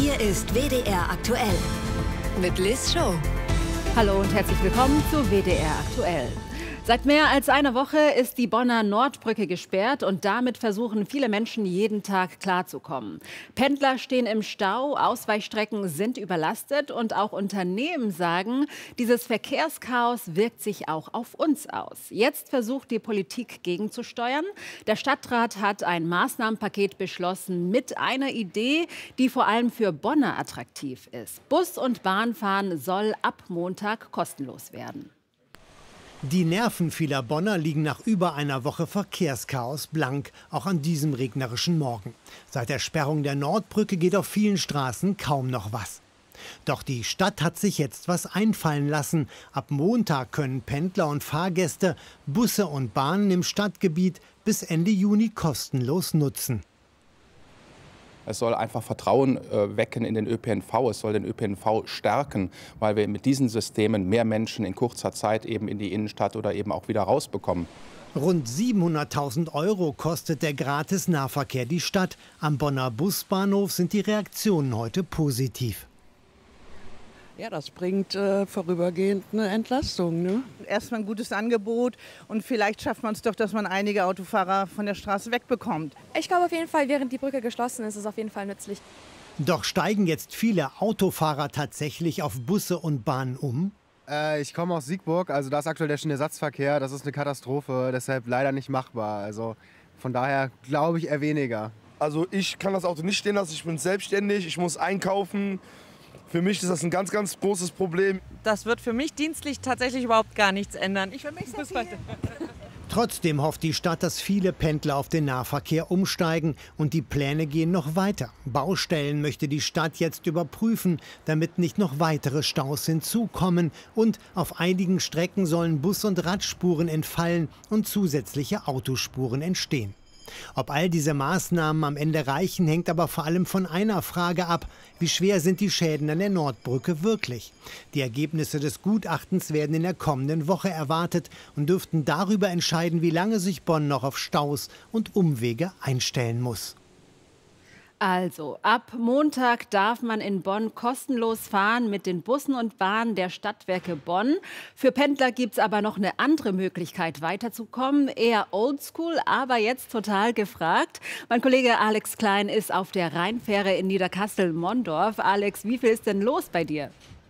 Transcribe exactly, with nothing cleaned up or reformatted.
Hier ist W D R aktuell mit Liz Show. Hallo und herzlich willkommen zu W D R aktuell. Seit mehr als einer Woche ist die Bonner Nordbrücke gesperrt und damit versuchen viele Menschen jeden Tag klarzukommen. Pendler stehen im Stau, Ausweichstrecken sind überlastet und auch Unternehmen sagen, dieses Verkehrschaos wirkt sich auch auf uns aus. Jetzt versucht die Politik gegenzusteuern. Der Stadtrat hat ein Maßnahmenpaket beschlossen mit einer Idee, die vor allem für Bonner attraktiv ist. Bus- und Bahnfahren soll ab Montag kostenlos werden. Die Nerven vieler Bonner liegen nach über einer Woche Verkehrschaos blank, auch an diesem regnerischen Morgen. Seit der Sperrung der Nordbrücke geht auf vielen Straßen kaum noch was. Doch die Stadt hat sich jetzt was einfallen lassen. Ab Montag können Pendler und Fahrgäste Busse und Bahnen im Stadtgebiet bis Ende Juni kostenlos nutzen. Es soll einfach Vertrauen äh, wecken in den Ö P N V. Es soll den Ö P N V stärken, weil wir mit diesen Systemen mehr Menschen in kurzer Zeit eben in die Innenstadt oder eben auch wieder rausbekommen. Rund siebenhunderttausend Euro kostet der Gratis-Nahverkehr die Stadt. Am Bonner Busbahnhof sind die Reaktionen heute positiv. Ja, das bringt äh, vorübergehend eine Entlastung. Ne? Erstmal ein gutes Angebot und vielleicht schafft man es doch, dass man einige Autofahrer von der Straße wegbekommt. Ich glaube auf jeden Fall, während die Brücke geschlossen ist, ist es auf jeden Fall nützlich. Doch steigen jetzt viele Autofahrer tatsächlich auf Busse und Bahnen um? Äh, ich komme aus Siegburg, also da ist aktuell der Schienenersatzverkehr. Das ist eine Katastrophe, deshalb leider nicht machbar. Also von daher glaube ich eher weniger. Also ich kann das Auto nicht stehen lassen, ich bin selbstständig, ich muss einkaufen. Für mich ist das ein ganz, ganz großes Problem. Das wird für mich dienstlich tatsächlich überhaupt gar nichts ändern. Ich vermisse das heute. Trotzdem hofft die Stadt, dass viele Pendler auf den Nahverkehr umsteigen. Und die Pläne gehen noch weiter. Baustellen möchte die Stadt jetzt überprüfen, damit nicht noch weitere Staus hinzukommen. Und auf einigen Strecken sollen Bus- und Radspuren entfallen und zusätzliche Autospuren entstehen. Ob all diese Maßnahmen am Ende reichen, hängt aber vor allem von einer Frage ab: Wie schwer sind die Schäden an der Nordbrücke wirklich? Die Ergebnisse des Gutachtens werden in der kommenden Woche erwartet und dürften darüber entscheiden, wie lange sich Bonn noch auf Staus und Umwege einstellen muss. Also, ab Montag darf man in Bonn kostenlos fahren mit den Bussen und Bahnen der Stadtwerke Bonn. Für Pendler gibt es aber noch eine andere Möglichkeit, weiterzukommen. Eher oldschool, aber jetzt total gefragt. Mein Kollege Alex Klein ist auf der Rheinfähre in Niederkassel-Mondorf. Alex, wie viel ist denn los bei dir?